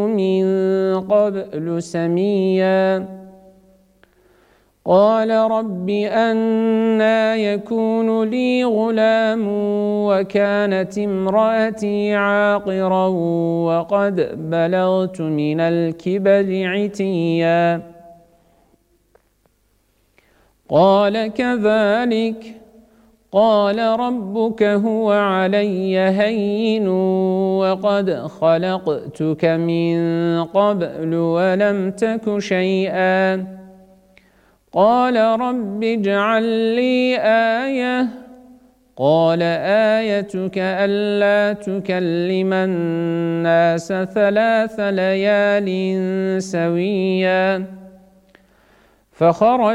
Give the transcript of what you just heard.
من قبل سميا قال رب أنى يكون لي غلام وكانت امرأتي عاقرا وقد بلغت من الكبر عتيا قال كذلك قال ربك هو علي هين وقد خلقتك من قبل ولم تك شيئا قال رب اجعل لي آية قال آيتك ألا تكلم الناس 3 ليال سويا فخرج